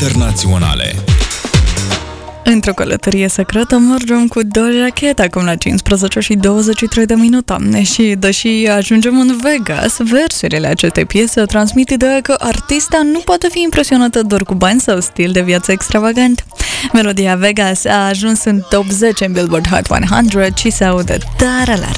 internaționale. Într-o călătorie secretă mergem cu Doja Cat acum la 15:23 și deși ajungem în Vegas, versurile acestei piese transmit ideea că artista nu poate fi impresionată doar cu bani sau stil de viață extravagant. Melodia Vegas a ajuns în top 10 în Billboard Hot 100 și se aude tare la